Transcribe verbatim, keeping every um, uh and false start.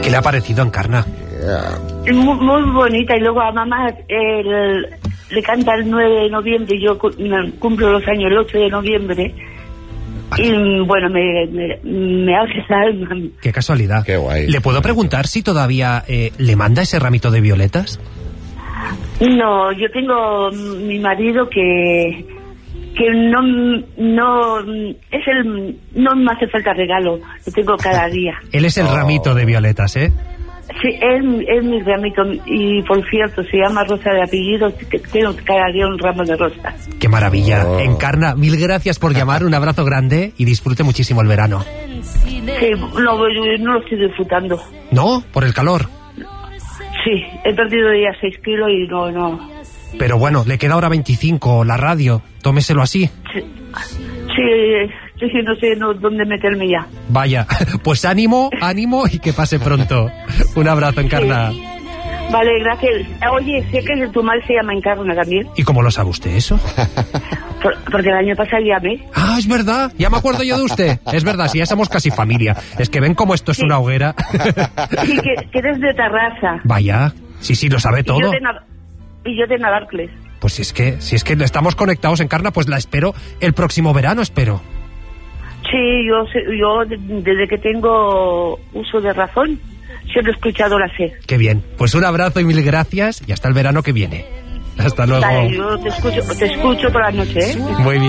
¿Qué le ha parecido, Encarna? Yeah. Muy, muy bonita, y luego a mamá el, le canta el nueve de noviembre, y yo cumplo los años el ocho de noviembre. Y bueno, me, me, me abre esa alma. Qué casualidad. Qué guay. ¿Le puedo preguntar si todavía eh, le manda ese ramito de violetas? No, yo tengo mi marido que que no no es el no me hace falta regalo, lo tengo cada día. Él es el Oh. ramito de violetas, ¿eh? Sí, es, es mi ramito, y por cierto, se llama Rosa de apellido, que tengo cada día un ramo de rosas. Qué maravilla. Oh. Encarna, mil gracias por llamar, un abrazo grande y disfrute muchísimo el verano. Sí, no, no lo estoy disfrutando. ¿No? ¿Por el calor? Sí, he perdido ya seis kilos y no, no. Pero bueno, le queda ahora veinticinco, la radio. Tómeselo así. Sí, sí, sí, no sé no, dónde meterme ya. Vaya, pues ánimo, ánimo y que pase pronto. Un abrazo, Encarna. Sí. Vale, gracias. Oye, sé que tu mal se llama Encarna también. ¿Y cómo lo sabe usted eso? Por, porque el año pasado llamé. Ah, es verdad, ya me acuerdo yo de usted. Es verdad, sí, ya somos casi familia. Es que ven cómo esto es Sí. una hoguera. Sí, que, que eres de Tarrasa. Vaya, sí, sí, lo sabe Y yo todo. de, Nav- y yo de Navarcles. Pues si es que, si es que estamos conectados, Encarna, pues la espero el próximo verano, espero. Sí, yo, sé- yo de- desde que tengo uso de razón, siempre he escuchado la C. Qué bien. Pues un abrazo y mil gracias y hasta el verano que viene. Hasta luego. Vale, yo te escucho, te escucho por la noche, ¿eh? Muy bien.